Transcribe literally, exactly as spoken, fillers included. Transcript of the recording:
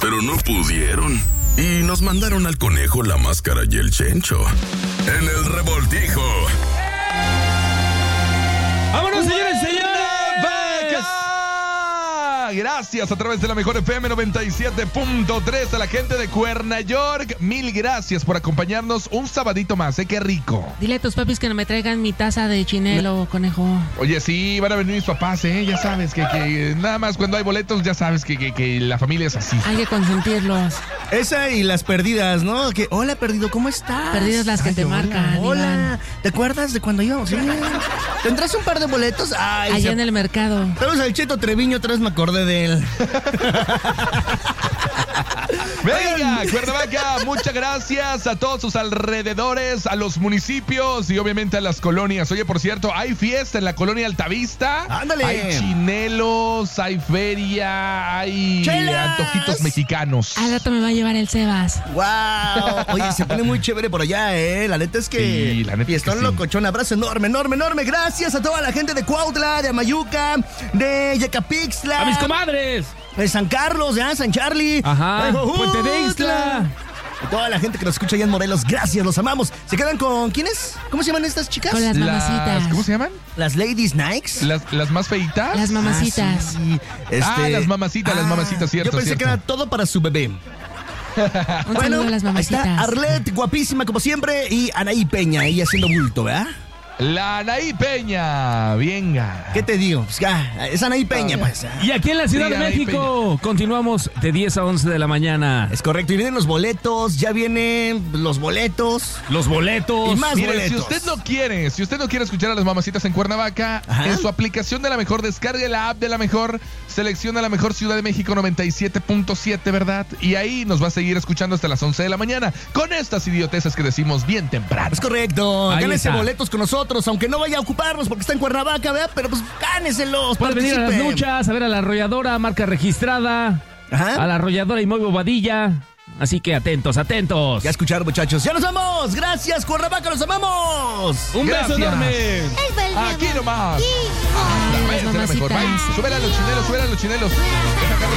pero no pudieron. Y nos mandaron al conejo, la máscara y el chencho. En el revoltijo. ¡Vámonos, señores y señores! Gracias a través de la mejor F M noventa y siete punto tres a la gente de Cuerna York. Mil gracias por acompañarnos un sabadito más, ¿eh? ¡Qué rico! Dile a tus papis que no me traigan mi taza de chinelo, Me... conejo. Oye, sí, van a venir mis papás, ¿eh? Ya sabes que, que nada más cuando hay boletos, ya sabes que, que, que la familia es así. Hay que consentirlos. Esa y las perdidas, ¿no? Que, hola, perdido, ¿cómo estás? Perdidas las que Ay, te hola, marcan. Hola, Iván. ¿Te acuerdas de cuando íbamos? Sí. ¿Tendrás un par de boletos? Ay, allá se... en el mercado. Tenemos al Cheto Treviño, otra vez me acordé de él. Venga, Cuernavaca, muchas gracias a todos sus alrededores, a los municipios y obviamente a las colonias. Oye, por cierto, hay fiesta en la colonia Altavista. ¡Ándale! Hay chinelos, hay feria, hay ¡Chelas! antojitos mexicanos. Al rato me va a llevar el Sebas. ¡Wow! Oye, se pone muy chévere por allá, ¿eh? La neta es que... Sí, la neta fiestón es que sí. Locochón, abrazo enorme, enorme, enorme. Gracias a toda la gente de Cuautla, de Amayuca, de Yecapixtla. ¡A mis comadres! De San Carlos, de San Charlie. Ajá, de Puente de Ixtla. Y toda la gente que nos escucha allá en Morelos, gracias, los amamos. ¿Se quedan con quiénes? ¿Cómo se llaman estas chicas? Con las mamacitas. Las, ¿Cómo se llaman? Las Ladies Nikes. Las, las más feitas. Las mamacitas. Ah, sí. Este... ah, las mamacitas, ah, las mamacitas, cierto, Yo pensé cierto. que era todo para su bebé. Un bueno, saludo a las ahí mamacitas. está Arlet, guapísima como siempre, y Anaí Peña, ella haciendo bulto, ¿verdad? La Anaí Peña, venga. ¿Qué te digo? Pues ya, es Anaí Peña, pues. Y aquí en la Ciudad Sí, de Anaí México continuamos de diez a once de la mañana. Es correcto, y vienen los boletos, ya vienen los boletos. Los boletos. Y más Mire, boletos. si usted no quiere, si usted no quiere escuchar a las mamacitas en Cuernavaca, Ajá. en su aplicación de La Mejor, descargue la app de La Mejor, selecciona La Mejor Ciudad de México noventa y siete punto siete, ¿verdad? Y ahí nos va a seguir escuchando hasta las once de la mañana con estas idioteces que decimos bien temprano. Es correcto, Ahí gánese está. boletos con nosotros, aunque no vaya a ocuparlos porque está en Cuernavaca, ¿verdad? Pero pues gáneselos, Puede venir a las participen. luchas, a ver a la arrolladora, marca registrada. Ajá. A la arrolladora y muy bobadilla. Así que atentos, atentos. Ya escucharon, muchachos. ¡Ya nos vamos! ¡Gracias, Cuernavaca! ¡Los amamos! Un Gracias. beso enorme. Aquí nomás. Ay, La las vez de La Mejor. mamacitas. Bye. Súbela a los chinelos, súbela a los chinelos. Deja, Carlos.